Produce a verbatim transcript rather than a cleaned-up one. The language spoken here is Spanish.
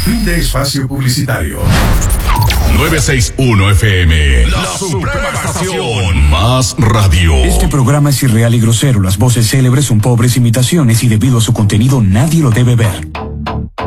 Fin de espacio publicitario. novecientos sesenta y uno F M, la, la suprema estación. Más radio. Este programa es irreal y grosero. Las voces célebres son pobres imitaciones y debido a su contenido nadie lo debe ver.